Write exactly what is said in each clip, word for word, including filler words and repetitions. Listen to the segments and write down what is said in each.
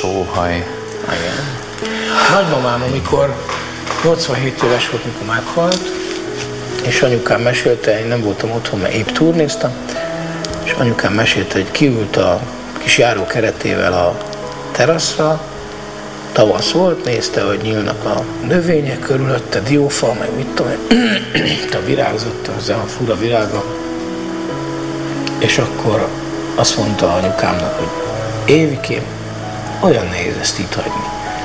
sóhaj. Igen. Nagymamám, amikor nyolcvanhét éves volt, mikor meghalt, és anyukám mesélte, én nem voltam otthon, mert épp turnéztam, és anyukám mesélte, hogy kiült a kis járó keretével a teraszra, tavasz volt, nézte, hogy nyílnak a növények körülötte, diófa, meg mit tudom, a virágzott, az a fura virága, és akkor azt mondta anyukámnak, hogy Évikém, olyan nehéz ezt itt hagyni.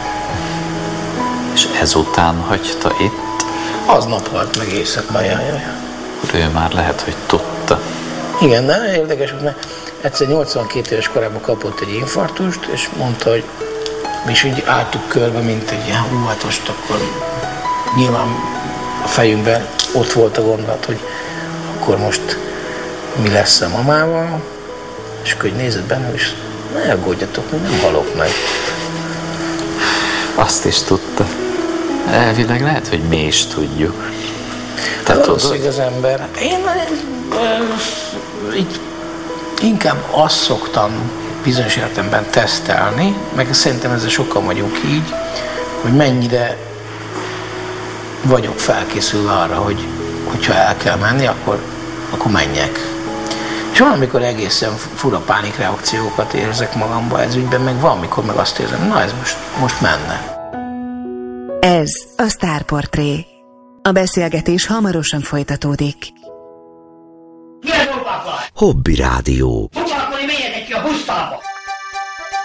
És ezután hagyta itt? Aznap halt meg éjszaka, jaj. Akkor ő már lehet, hogy tudta. Igen, nagyon érdekes, mert egyszer nyolcvankét éves korában kapott egy infarktust, és mondta, hogy mi is így álltuk körbe, mint egy ilyen hú, hát most akkor nyilván a fejünkben ott volt a gondolat, hogy akkor most mi lesz a mamával, és akkor így nézett benne, és ne aggódjatok, hogy nem halok meg. Azt is tudta. Elvileg lehet, hogy mi is tudjuk. Te hát tudod? Az ember. Én így inkább azt szoktam bizonyos értelemben tesztelni, meg szerintem ezzel sokan vagyunk így, hogy mennyire vagyok felkészülve arra, hogy hogyha el kell menni, akkor, akkor menjek. És van, amikor egészen fura pánikreakciókat érzek magamba ez ügyben, meg van, amikor meg azt érzem, na ez most, most menne. Ez a Sztárportré. A beszélgetés hamarosan folytatódik. Milyen dolgok van? Hobby Rádió. Hogy akkor menjetek ki a busztalba?